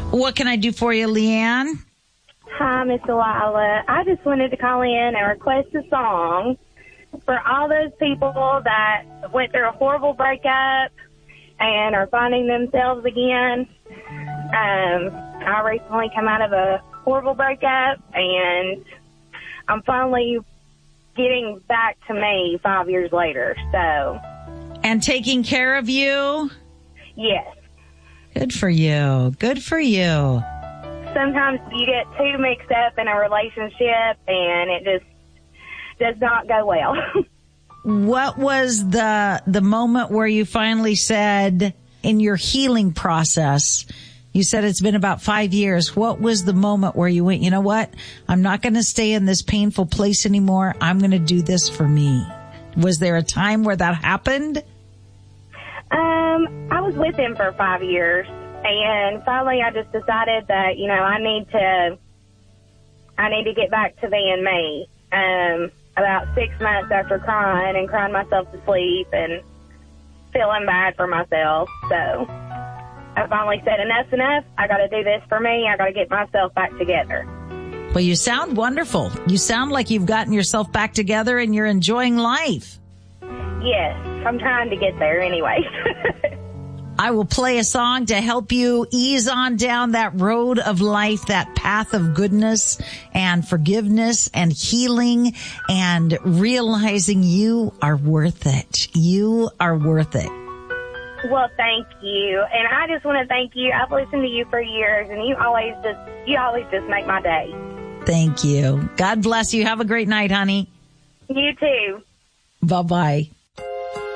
What can I do for you, Leanne? Hi, Miss Delilah. I just wanted to call in and request a song for all those people that went through a horrible breakup and are finding themselves again. I recently come out of a horrible breakup, and I'm finally getting back to me 5 years later. So, and taking care of you? Yes. Good for you. Good for you. Sometimes you get too mixed up in a relationship, and it just does not go well. What was the moment where you finally said, in your healing process, you said it's been about 5 years. What was the moment where you went, you know what? I'm not going to stay in this painful place anymore. I'm going to do this for me. Was there a time where that happened? I was with him for 5 years, and finally I just decided that, I need to get back to being me. About 6 months after crying myself to sleep and feeling bad for myself. So I finally said, enough's enough. I got to do this for me. I got to get myself back together. Well, you sound wonderful. You sound like you've gotten yourself back together and you're enjoying life. Yes, I'm trying to get there anyway. I will play a song to help you ease on down that road of life, that path of goodness and forgiveness and healing and realizing you are worth it. You are worth it. Well, thank you. And I just want to thank you. I've listened to you for years, and you always just make my day. Thank you. God bless you. Have a great night, honey. You too. Bye-bye.